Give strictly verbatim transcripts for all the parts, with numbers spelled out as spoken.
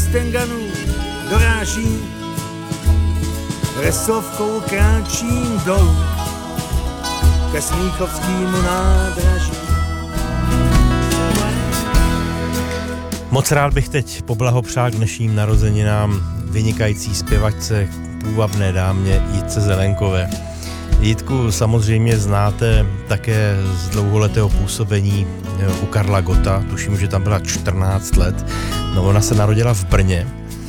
Stenganů dorážím, Resovkou kráčím dolů ke Smíchovskému nádraží. Moc rád bych teď poblahopřál k dnešním narozeninám vynikající zpěvačce, půvabné dámě Jitce Zelenkové. Jitku samozřejmě znáte také z dlouholetého působení u Karla Gotta, tuším, že tam byla čtrnáct let. No, ona se narodila v Brně,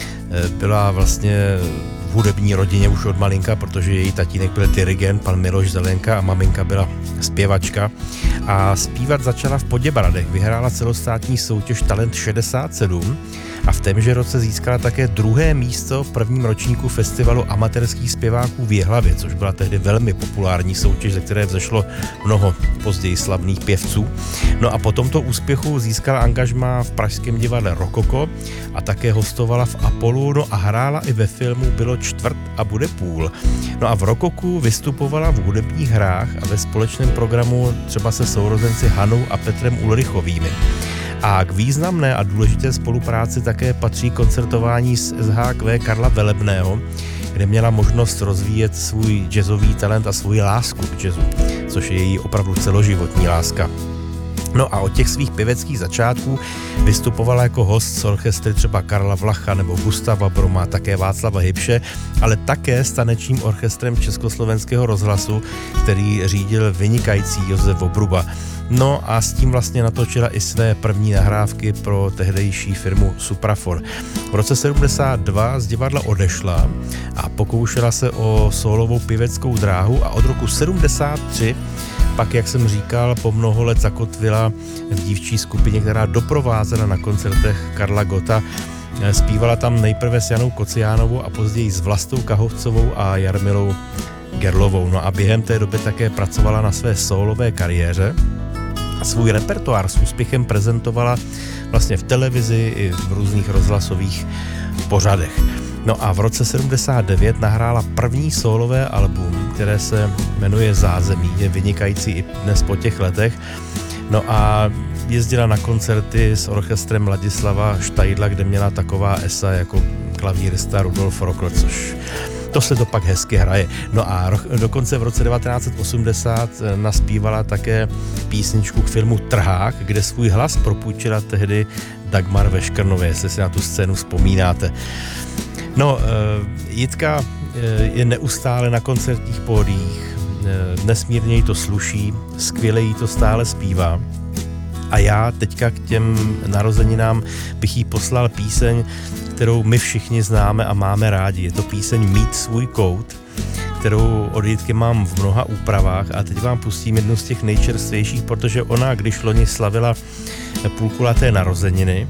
byla vlastně v hudební rodině už od malinka, protože její tatínek byl dirigent, pan Miloš Zelenka, a maminka byla zpěvačka. A zpívat začala v Poděbradech, vyhrála celostátní soutěž Talent šedesát sedm a v témže roce získala také druhé místo v prvním ročníku festivalu amatérských zpěváků v Jihlavě, což byla tehdy velmi populární soutěž, ze které vzešlo mnoho později slavných pěvců. No a po tomto úspěchu získala angažmá v pražském divadle Rokoko a také hostovala v Apollu, no a hrála i ve filmu Bylo čtvrt a bude půl. No a v Rokoku vystupovala v hudebních hrách a ve společném programu třeba se sourozenci Hanou a Petrem Ulrichovými. A k významné a důležité spolupráci také patří koncertování s S H Q Karla Velebného, kde měla možnost rozvíjet svůj jazzový talent a svou lásku k jazzu, což je její opravdu celoživotní láska. No a od těch svých pěveckých začátků vystupovala jako host s orchestry třeba Karla Vlacha nebo Gustava Broma, také Václava Hybše, ale také s tanečním orchestrem Československého rozhlasu, který řídil vynikající Josef Vobruba. No a s tím vlastně natočila i své první nahrávky pro tehdejší firmu Suprafor. V roce sedmdesát dva z divadla odešla a pokoušela se o sólovou pěveckou dráhu a od roku sedmdesát tři pak, jak jsem říkal, po mnoho let zakotvila v dívčí skupině, která doprovázela na koncertech Karla Gotta. Zpívala tam nejprve s Janou Kociánovou a později s Vlastou Kahovcovou a Jarmilou Gerlovou. No a během té doby také pracovala na své sólové kariéře a svůj repertoár s úspěchem prezentovala vlastně v televizi i v různých rozhlasových pořadech. No a v roce sedmdesát devět nahrála první sólové album, které se jmenuje Zázemí, je vynikající i dnes po těch letech. No a jezdila na koncerty s orchestrem Ladislava Štajdla, kde měla taková esa jako klavírista Rudolf Rockl, což to se to pak hezky hraje. No a ro- dokonce v roce devatenáct set osmdesát naspívala také písničku k filmu Trhák, kde svůj hlas propůjčila tehdy Dagmar Veškrnové, jestli si na tu scénu vzpomínáte. No, Jitka je neustále na koncertních pódiích, nesmírně jí to sluší, skvěle jí to stále zpívá. A já teďka k těm narozeninám bych jí poslal píseň, kterou my všichni známe a máme rádi. Je to píseň Mít svůj kout, kterou od Jitky mám v mnoha úpravách a teď vám pustím jednu z těch nejčerstvějších, protože ona, když loni slavila půlkulaté narozeniny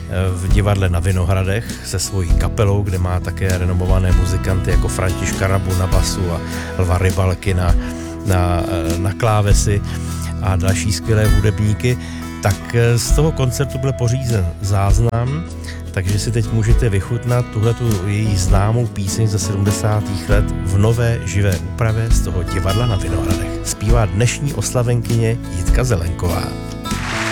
v divadle na Vinohradech se svojí kapelou, kde má také renomované muzikanty jako Františka Rabu na basu a Lva Rybalky na, na, na klávesy a další skvělé hudebníky, tak z toho koncertu byl pořízen záznam, takže si teď můžete vychutnat tuhletu její známou píseň ze sedmdesátých let v nové živé úpravě z toho divadla na Vinohradech. Zpívá dnešní oslavenkyně Jitka Zelenková.